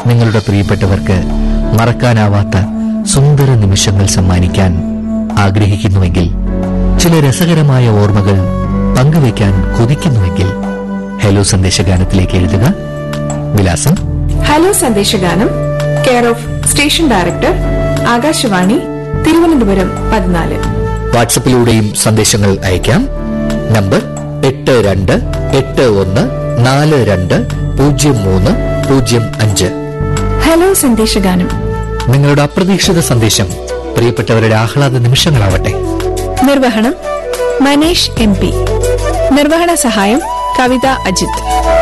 നിങ്ങളുടെ പ്രിയപ്പെട്ടവർക്ക് മറക്കാനാവാത്ത സുന്ദര നിമിഷങ്ങൾ സമ്മാനിക്കാൻ ആഗ്രഹിക്കുന്നുവെങ്കിൽ, ചില രസകരമായ ഓർമ്മകൾ പങ്കുവയ്ക്കാൻ കൊതിക്കുന്നുവെങ്കിൽ ഹലോ സന്ദേശഗാനത്തിലേക്ക് എഴുതുക. വിലാസം: hello സന്ദേശഗാനം, care of station director, Akashvani, Thiruvananthapuram 14. വാട്സപ്പിലൂടെയും സന്ദേശങ്ങൾ അയക്കാം. നമ്പർ 8281420305. ഹലോ സന്ദേശഗാനം. നിങ്ങളുടെ അപ്രതീക്ഷിത സന്ദേശം പ്രിയപ്പെട്ടവരുടെ ആഹ്ലാദ നിമിഷങ്ങളാവട്ടെ. നിർവഹണം: മനേഷ് MP. നിർവഹണ സഹായം: കവിത അജിത്.